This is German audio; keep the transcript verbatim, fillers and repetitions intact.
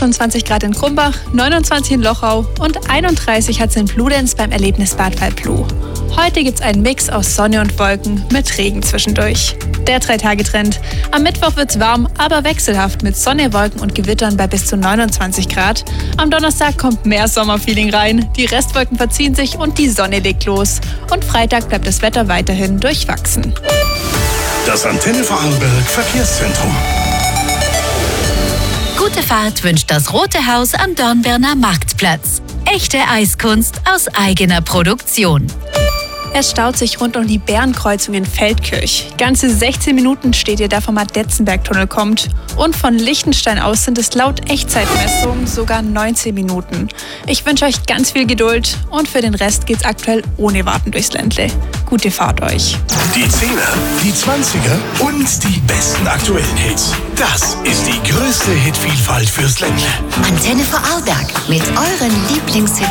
achtundzwanzig Grad in Krumbach, neunundzwanzig in Lochau und einunddreißig hat es in Bludenz beim Erlebnisbad Waldbluh. Heute gibt's einen Mix aus Sonne und Wolken mit Regen zwischendurch. Der Drei-Tage-Trend. Am Mittwoch wird's warm, aber wechselhaft mit Sonne, Wolken und Gewittern bei bis zu neunundzwanzig Grad. Am Donnerstag kommt mehr Sommerfeeling rein, die Restwolken verziehen sich und die Sonne legt los. Und Freitag bleibt das Wetter weiterhin durchwachsen. Das Antenne Vorarlberg Verkehrszentrum. Gute Fahrt wünscht das Rote Haus am Dornbirner Marktplatz. Echte Eiskunst aus eigener Produktion. Es staut sich rund um die Bärenkreuzung in Feldkirch. Ganze sechzehn Minuten steht ihr da vom Adetzenberg-Tunnel kommt. Und von Liechtenstein aus sind es laut Echtzeitmessungen sogar neunzehn Minuten. Ich wünsche euch ganz viel Geduld und für den Rest geht's aktuell ohne Warten durchs Ländle. Gute Fahrt euch. Die Zehner, die Zwanziger und die besten aktuellen Hits. Das ist die größte Hitvielfalt fürs Ländle. Antenne Vorarlberg mit euren Lieblingshits